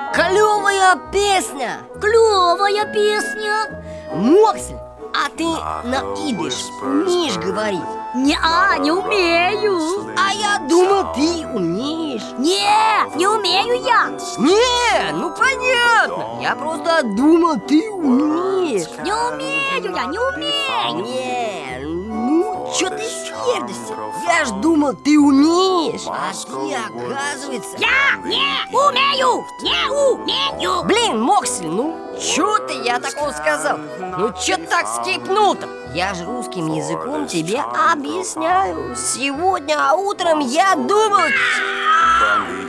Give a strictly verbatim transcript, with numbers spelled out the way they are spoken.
Клевая песня! Клевая песня! Моксель, а ты на идыш умеешь говорить? Не-а, не умею. А я думал, ты умеешь. Не, не умею я. Не, ну понятно. Я просто думал, ты умеешь. Не умею я, не умею. Не, ну чё ты сердишься? Я ж думал, ты умеешь. А ты, оказывается... Я не умею, не умею. Блин, Моксель, ну чё ты, я такого сказал? Ну чё так скипнул-то? Я же русским языком тебе объясняю. Сегодня утром я думал...